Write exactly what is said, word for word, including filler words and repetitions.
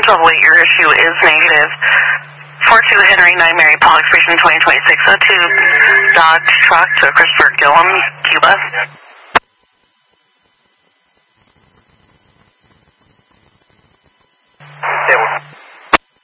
twelve weight, your issue is negative. four two Henry nine Mary Paul expiration twenty twenty-six oh two Dodge truck to Christopher Gillum, Cuba.